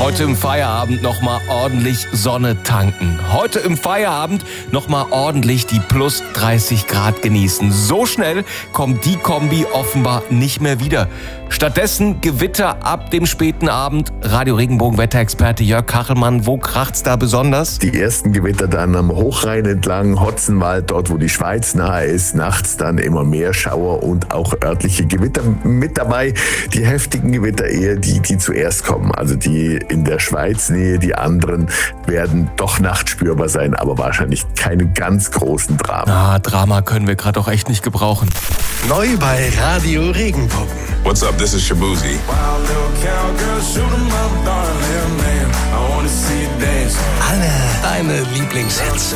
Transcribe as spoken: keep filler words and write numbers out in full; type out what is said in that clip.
Heute im Feierabend nochmal ordentlich Sonne tanken. Heute im Feierabend nochmal ordentlich die plus dreißig Grad genießen. So schnell kommt die Kombi offenbar nicht mehr wieder. Stattdessen Gewitter ab dem späten Abend. Radio Regenbogen Wetterexperte Jörg Kachelmann, wo kracht's da besonders? Die ersten Gewitter dann am Hochrhein entlang, Hotzenwald, dort wo die Schweiz nahe ist. Nachts dann immer mehr Schauer und auch örtliche Gewitter mit dabei. Die heftigen Gewitter eher die, die zuerst kommen. Also die in der Schweiz Nähe, die anderen werden doch nachts spürbar sein, aber wahrscheinlich keine ganz großen Dramen. Ah, Drama können wir gerade auch echt nicht gebrauchen. Neu bei Radio Regenbogen. What's up, this is Shabuzi. Alle deine Lieblingshits.